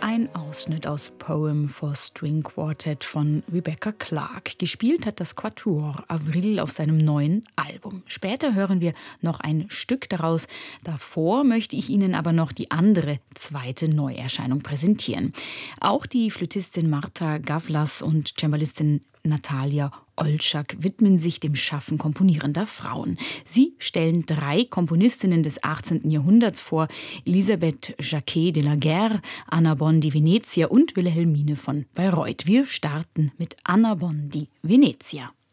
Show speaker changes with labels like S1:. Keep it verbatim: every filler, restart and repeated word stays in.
S1: Ein Ausschnitt aus Poem for String Quartet von Rebecca Clark. Gespielt hat das Quatuor Avril auf seinem neuen Album. Später hören wir noch ein Stück daraus. Davor möchte ich Ihnen aber noch die andere, zweite Neuerscheinung präsentieren. Auch die Flötistin Marta Gavlas und Cembalistin Natalia Olczak widmen sich dem Schaffen komponierender Frauen. Sie stellen drei Komponistinnen des achtzehnten Jahrhunderts vor: Elisabeth Jacquet de la Guerre, Anna Bonn di Venezia und Wilhelmine von Bayreuth. Wir starten mit Anna Bonn di Venezia.